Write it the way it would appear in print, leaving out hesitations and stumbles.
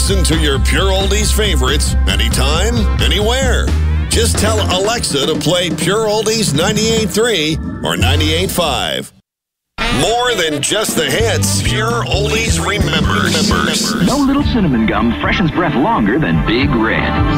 listen to your Pure Oldies favorites anytime, anywhere. Just tell Alexa to play Pure Oldies 98.3 or 98.5. More than just the hits, Pure Oldies remembers. No little cinnamon gum freshens breath longer than Big Red.